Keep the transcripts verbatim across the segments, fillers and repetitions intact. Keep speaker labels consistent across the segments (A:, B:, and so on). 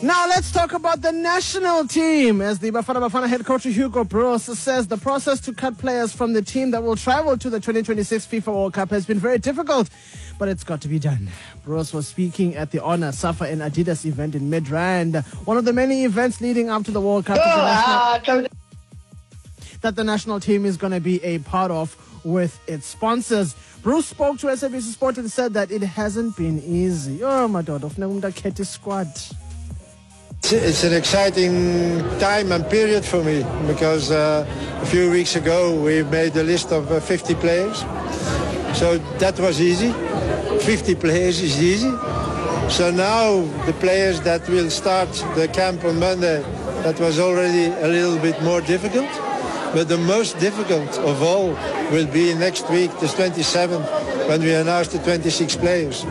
A: Now let's talk about the national team. As the Bafana Bafana head coach Hugo Broos says, the process to cut players from the team that will travel to the twenty twenty-six FIFA World Cup has been very difficult, but it's got to be done. Broos was speaking at the Honor, Safa and Adidas event in Midrand, one of the many events leading up to the World Cup that the national, that the national team is going to be a part of with its sponsors. Broos spoke to S A B C Sport and said that it hasn't been easy. Oh, my God, of Ketty squad.
B: It's an exciting time and period for me because uh, a few weeks ago we made a list of uh, fifty players. So that was easy. fifty players is easy. So now the players that will start the camp on Monday, that was already a little bit more difficult. But the most difficult of all will be next week, the twenty-seventh, when we announce the twenty-six players.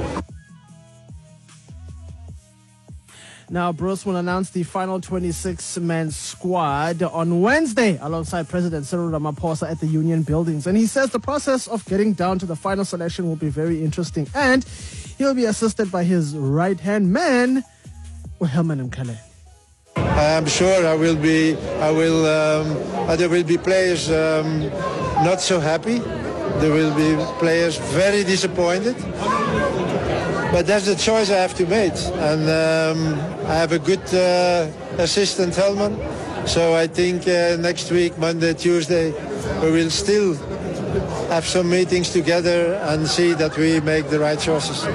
A: Now, Broos will announce the final twenty-six man squad on Wednesday alongside President Cyril Ramaphosa at the Union Buildings. And he says the process of getting down to the final selection will be very interesting. And he'll be assisted by his right-hand man, Helman Mkale.
B: I'm sure I will be, I will, um, there will be players um, not so happy. There will be players very disappointed. But that's the choice I have to make. And um, I have a good uh, assistant, Helman. So I think uh, next week, Monday, Tuesday, we will still have some meetings together and see that we make the right choices.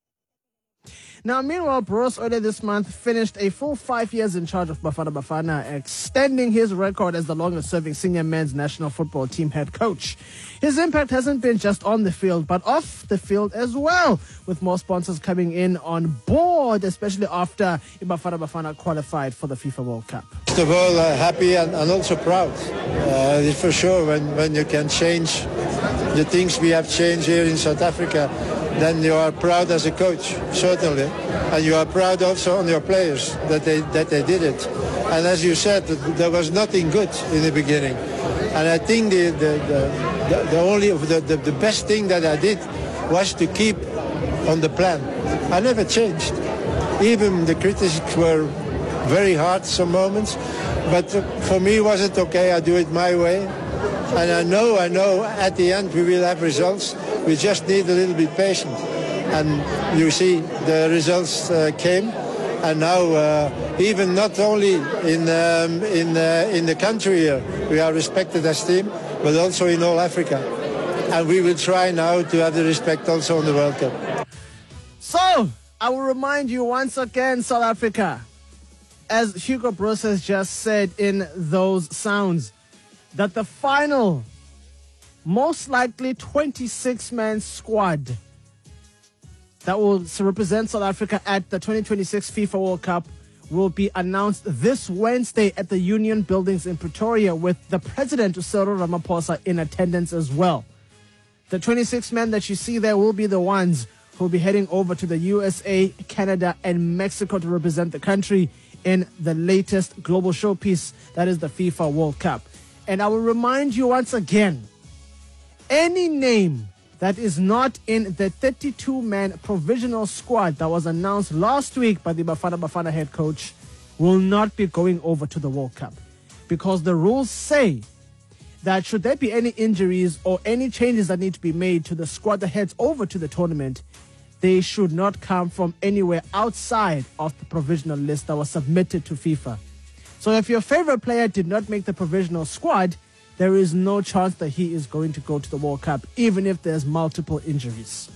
A: Now, meanwhile, Broos earlier this month finished a full five years in charge of Bafana Bafana, extending his record as the longest-serving senior men's national football team head coach. His impact hasn't been just on the field, but off the field as well, with more sponsors coming in on board, especially after Bafana Bafana qualified for the FIFA World Cup.
B: First of all, uh, happy and, and also proud. Uh, for sure, when, when you can change the things we have changed here in South Africa, then you are proud as a coach, certainly. And you are proud also on your players that they that they did it. And as you said, there was nothing good in the beginning. And I think the the, the, the only the, the, the best thing that I did was to keep on the plan. I never changed. Even the critics were very hard some moments. But for me, was it okay? I do it my way. And I know, I know at the end we will have results. We just need a little bit patient. And you see the results uh, came. And now uh, even not only in, um, in, uh, in the country here, we are respected as team, but also in all Africa. And we will try now to have the respect also on the World Cup.
A: So, I will remind you once again, South Africa, as Hugo Broos has just said in those sounds, that the final, most likely twenty-six man squad that will represent South Africa at the twenty twenty-six FIFA World Cup will be announced this Wednesday at the Union Buildings in Pretoria, with the President, Cyril Ramaphosa, in attendance as well. The twenty-six men that you see there will be the ones who will be heading over to the U S A, Canada, and Mexico to represent the country in the latest global showpiece, that is the FIFA World Cup. And I will remind you once again, any name that is not in the thirty-two man provisional squad that was announced last week by the Bafana Bafana head coach will not be going over to the World Cup. Because the rules say that should there be any injuries or any changes that need to be made to the squad that heads over to the tournament, they should not come from anywhere outside of the provisional list that was submitted to FIFA. So if your favorite player did not make the provisional squad, there is no chance that he is going to go to the World Cup, even if there's multiple injuries.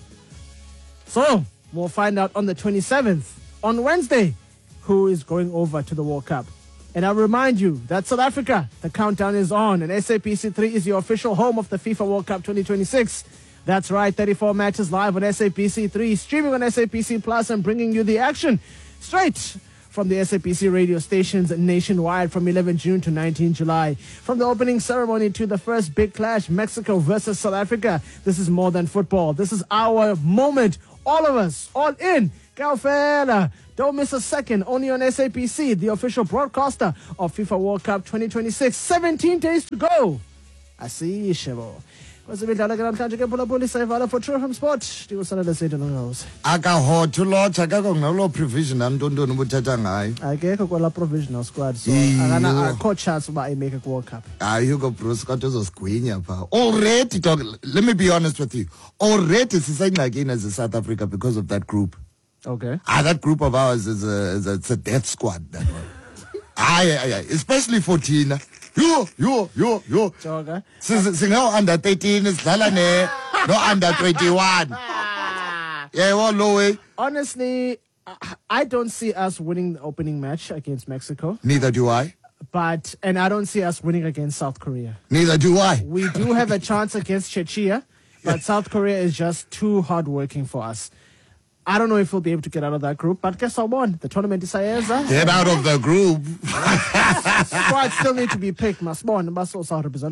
A: So we'll find out on the twenty-seventh, on Wednesday, who is going over to the World Cup. And I'll remind you that South Africa, the countdown is on, and S A B C three is your official home of the FIFA World Cup twenty twenty-six. That's right, thirty-four matches live on S A B C three, streaming on S A B C Plus, and bringing you the action straight from the S A B C radio stations nationwide from eleventh of June to nineteenth of July. From the opening ceremony to the first big clash, Mexico versus South Africa, this is more than football. This is our moment. All of us, all in. Kaufela. Don't miss a second. Only on S A B C, the official broadcaster of FIFA World Cup twenty twenty-six. seventeen days to go. I see you, Shebo. Kwezemidlalo ke namhlanje ke phulaphula isayivala for True F M Sport. Ndikusana lesethu nongawuze.
C: Akahotha ulotsha akakho kunalo provisional ntontoni ubuthatha ngayo.
A: Akekho kwala provisional squad so
C: Iyo.
A: akana akho chance uba ayimeke ku World Cup.
C: Hayi Hugo Bruce kodwa uzosigwinya pha. Already dog, let me be honest with you. Already sisengxakini as a South Africa because of that group.
A: Okay.
C: Ah, that group of ours is a is a, it's a death squad, that one. Aye, aye, aye. Especially for Tina. Yo, yo, yo, yo.
A: Joga.
C: Singo under thirteen sidlala ne no under twenty-one. Yeah, well, low way.
A: Honestly, I- I don't see us winning the opening match against Mexico,
C: Neither do I.
A: but and I don't see us winning against South Korea.
C: Neither do I.
A: We do have a chance against Czechia, but South Korea is just too hardworking for us. I don't know if we'll be able to get out of that group, but guess what? The tournament is Ayeza.
C: Get out of the group.
A: Squad still need to be picked. Masbon, Baso South represent.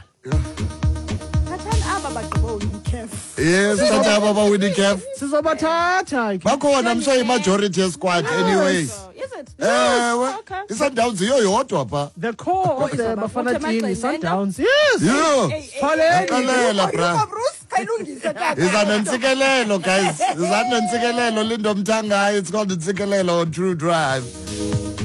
C: Yes, that's how Baba winning cap.
A: Sizobathatha.
C: Bakhona I'm sure majority squad anyways.
D: Is it?
C: Eh,
D: Okay.
C: iSundowns iyo yodwa pha.
A: The core of the
D: Izaba
A: Bafana
D: futhi
A: team is
D: amagqinena.
A: Sundowns. Yes.
C: Yo.
A: Faleni.
C: Akalela bra.
D: Bruce kayilungise tata.
C: Iza nentsikelelo guys. Iza nentsikelelo lindo mthangayo. It's called the Ntsikelelo on True Drive.